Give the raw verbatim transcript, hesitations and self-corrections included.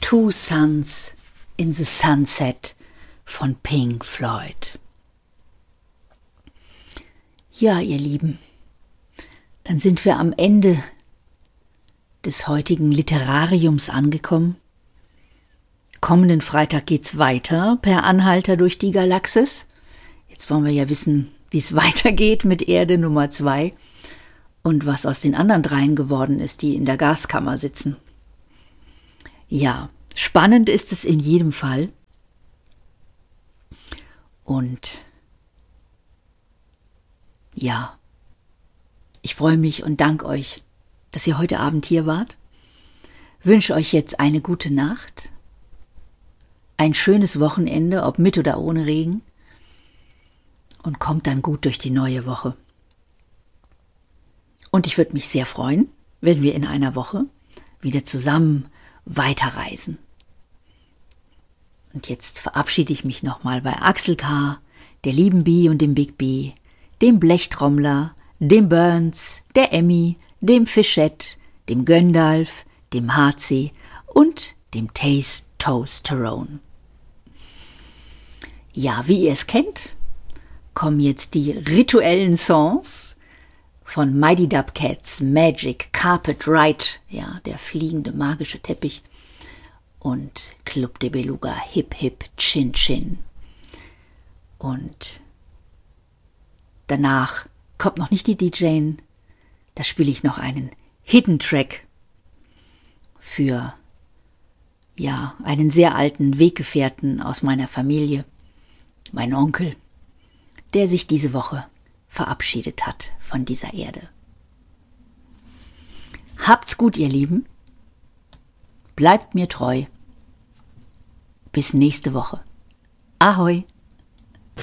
Two Suns in the Sunset von Pink Floyd. Ja, ihr Lieben, dann sind wir am Ende des heutigen Literariums angekommen. Kommenden Freitag geht's weiter per Anhalter durch die Galaxis. Jetzt wollen wir ja wissen, wie es weitergeht mit Erde Nummer zwei und was aus den anderen dreien geworden ist, die in der Gaskammer sitzen. Ja, spannend ist es in jedem Fall. Und ja, ich freue mich und danke euch, dass ihr heute Abend hier wart. Wünsche euch jetzt eine gute Nacht, ein schönes Wochenende, ob mit oder ohne Regen, und kommt dann gut durch die neue Woche. Und ich würde mich sehr freuen, wenn wir in einer Woche wieder zusammen weiterreisen. Und jetzt verabschiede ich mich nochmal bei Axel K., der lieben Bi und dem Big B, dem Blechtrommler, dem Burns, der Emmy, dem Fischett, dem Göndalf, dem H C und dem Taste Toasterone. Ja, wie ihr es kennt, kommen jetzt die rituellen Songs von Mighty Dub Cats, Magic, Carpet Ride, ja, der fliegende magische Teppich, und Club de Beluga, Hip Hip Chin Chin. Und danach kommt noch nicht die D J, da spiele ich noch einen Hidden Track für, ja, einen sehr alten Weggefährten aus meiner Familie, mein Onkel, der sich diese Woche verabschiedet hat von dieser Erde. Habt's gut, ihr Lieben. Bleibt mir treu. Bis nächste Woche. Ahoi!